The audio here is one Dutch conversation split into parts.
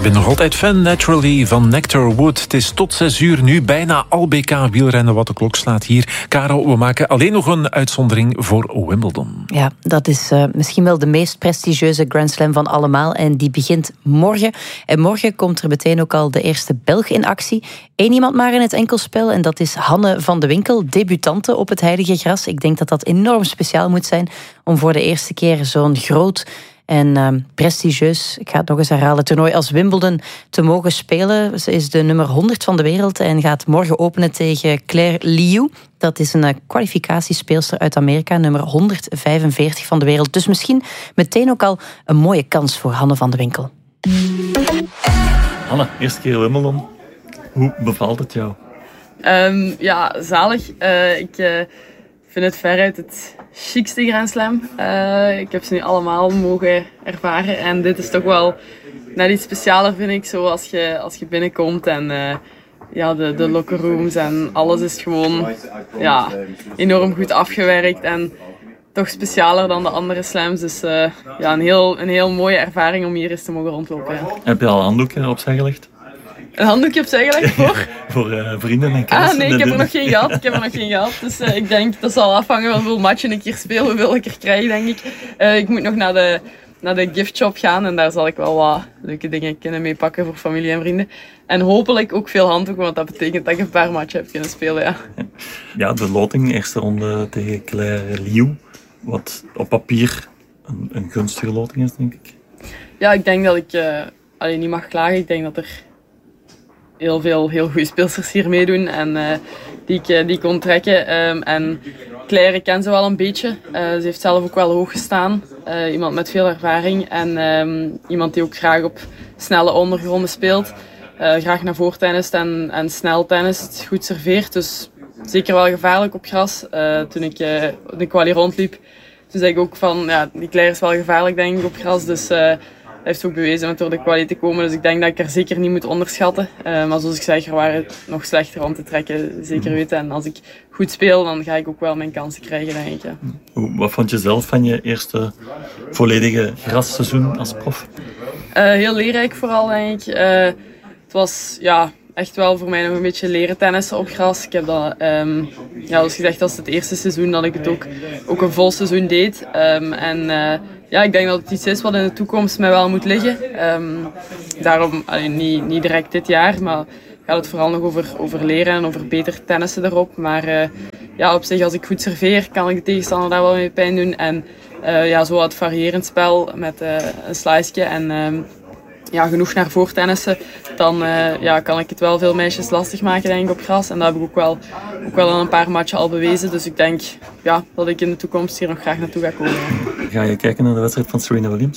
ben nog altijd fan, Naturally, van Nectar Wood. Het is tot 6:00 nu, bijna al BK wielrennen wat de klok slaat hier. Karel, we maken alleen nog een uitzondering voor Wimbledon. Ja, dat is misschien wel de meest prestigieuze Grand Slam van allemaal. En die begint morgen. En morgen komt er meteen ook al de eerste Belg in actie. Eén iemand maar in het enkelspel en dat is Hanne van de Winkel, debutante op het heilige gras. Ik denk dat dat enorm speciaal moet zijn om voor de eerste keer zo'n groot en prestigieus, ik ga het nog eens herhalen, toernooi als Wimbledon te mogen spelen. Ze is de nummer 100 van de wereld en gaat morgen openen tegen Claire Liu. Dat is een kwalificatiespeelster uit Amerika, nummer 145 van de wereld. Dus misschien meteen ook al een mooie kans voor Hanne van de Winkel. Hanne, eerste keer Wimbledon. Hoe bevalt het jou? Ja, zalig. Ik vind het veruit het chicste Grand Slam. Ik heb ze nu allemaal mogen ervaren. En dit is toch wel net iets specialer, vind ik. Zo als je binnenkomt en de locker rooms en alles is gewoon enorm goed afgewerkt. En toch specialer dan de andere slams. Dus een heel mooie ervaring om hier eens te mogen rondlopen. Ja. Heb je al handdoeken opzij gelegd? Een handdoekje opzij gelegd voor? Voor vrienden en kennissen? Nee, ik heb er nog geen gehad. Dus ik denk, dat zal afhangen van hoeveel matchen ik hier speel, hoeveel ik er krijg, denk ik. Ik moet nog naar de giftshop gaan en daar zal ik wel wat leuke dingen kunnen meepakken voor familie en vrienden. En hopelijk ook veel handdoeken, want dat betekent dat ik een paar matchen heb kunnen spelen, ja. Ja, de loting, eerste ronde tegen Claire Liu. Wat op papier een gunstige loting is, denk ik. Ja, ik denk dat ik niet mag klagen. Ik denk dat er heel veel heel goede speelsters hier meedoen en die ik kon trekken. En Claire, ik ken ze wel een beetje. Ze heeft zelf ook wel hoog gestaan. Iemand met veel ervaring en iemand die ook graag op snelle ondergronden speelt. Graag naar voortennist en snel tennis, goed serveert. Dus zeker wel gevaarlijk op gras. Toen ik wel hier rondliep, toen zei ik ook van, die Claire is wel gevaarlijk, denk ik, op gras. Dus hij heeft ook bewezen met door de kwaliteit te komen. Dus ik denk dat ik er zeker niet moet onderschatten. Maar zoals ik zeg, er waren nog slechter om te trekken, zeker weten. En als ik goed speel, dan ga ik ook wel mijn kansen krijgen, denk ik. Ja. Wat vond je zelf van je eerste volledige grasseizoen als prof? Heel leerrijk vooral, denk ik. Het was echt wel voor mij nog een beetje leren tennissen op gras. Ik heb dat, zoals gezegd, dat was het eerste seizoen dat ik het ook een vol seizoen deed. Ik denk dat het iets is wat in de toekomst mij wel moet liggen. Daarom, niet direct dit jaar, maar gaat het vooral nog over leren en over beter tennissen erop. Maar op zich, als ik goed serveer, kan ik de tegenstander daar wel mee pijn doen. En zo wat variërend spel met een sliceje en genoeg naar voortennissen, dan kan ik het wel veel meisjes lastig maken, denk ik, op gras. En dat heb ik ook wel in een paar matchen al bewezen. Dus ik denk dat ik in de toekomst hier nog graag naartoe ga komen. Ga je kijken naar de wedstrijd van Serena Williams?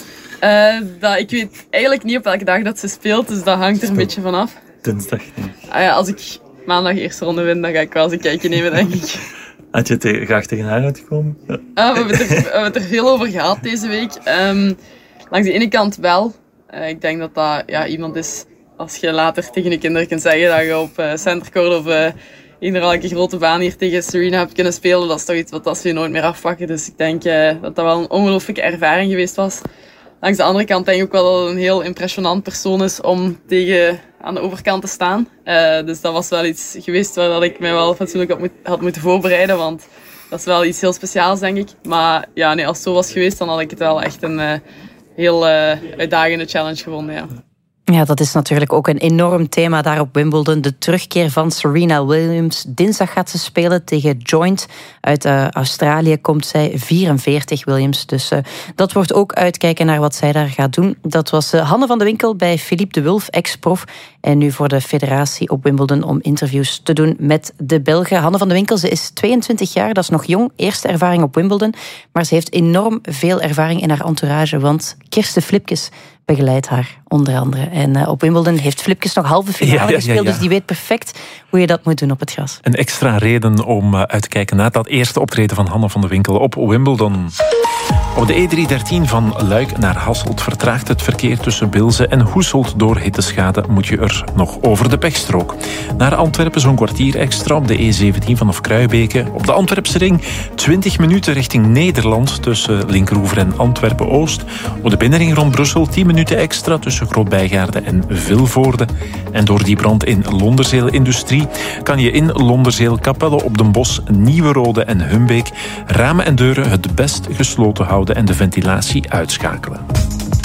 Ik weet eigenlijk niet op welke dag dat ze speelt, dus dat hangt er een beetje vanaf. Dinsdag. Als ik maandag eerste ronde win, dan ga ik wel eens een kijkje nemen, denk ik. Had je graag tegen haar uitgekomen? Ja. We hebben het er veel over gehad deze week. Langs de ene kant wel. Ik denk dat iemand is, als je later tegen je kinderen kunt zeggen dat je op centercourt of inderdaad een grote baan hier tegen Serena hebt kunnen spelen, dat is toch iets wat we nooit meer afpakken. Dus ik denk dat dat wel een ongelooflijke ervaring geweest was. Langs de andere kant denk ik ook wel dat het een heel impressionant persoon is om tegen aan de overkant te staan. Dus dat was wel iets geweest waar ik mij wel fatsoenlijk had moeten voorbereiden, want dat is wel iets heel speciaals, denk ik. Maar als het zo was geweest, dan had ik het wel echt een heel uitdagende challenge gevonden, ja. Ja, dat is natuurlijk ook een enorm thema daar op Wimbledon. De terugkeer van Serena Williams. Dinsdag gaat ze spelen tegen Joint. Uit Australië komt zij, 44 Williams. Dus dat wordt ook uitkijken naar wat zij daar gaat doen. Dat was Hanne van de Winkel bij Philippe de Wulf, ex-prof. En nu voor de federatie op Wimbledon om interviews te doen met de Belgen. Hanne van de Winkel, ze is 22 jaar, dat is nog jong. Eerste ervaring op Wimbledon. Maar ze heeft enorm veel ervaring in haar entourage. Want Kirsten Flipkes begeleidt haar, onder andere. En op Wimbledon heeft Flipkes nog halve finale gespeeld, dus die weet perfect hoe je dat moet doen op het gras. Een extra reden om uit te kijken naar dat eerste optreden van Hanne van de Winkel op Wimbledon. Op de E313 van Luik naar Hasselt vertraagt het verkeer tussen Bilze en Hoeselt. Door hitteschade moet je er nog over de pechstrook. Naar Antwerpen zo'n kwartier extra op de E17 vanaf Kruibeke. Op de Antwerpse ring 20 minuten richting Nederland tussen Linkeroever en Antwerpen-Oost. Op de binnenring rond Brussel 10 minuten minuten extra tussen Groot-Bijgaarde en Vilvoorde. En door die brand in Londerzeel Industrie kan je in Londerzeel, Capelle op den Bosch, Nieuwerode en Humbeek ramen en deuren het best gesloten houden en de ventilatie uitschakelen.